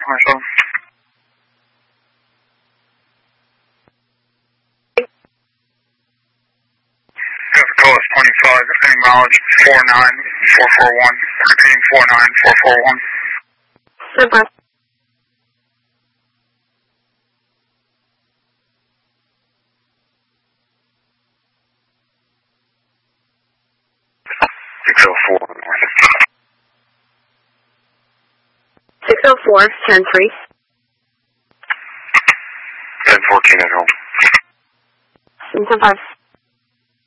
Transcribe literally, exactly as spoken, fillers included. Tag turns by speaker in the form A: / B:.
A: twenty-seven. Yeah, the call is twenty-five, any mileage four nine four four one, repeating four nine four four one.
B: Super.
A: six oh four north.
B: six oh four, ten three.
A: ten fourteen at home.
B: ten five.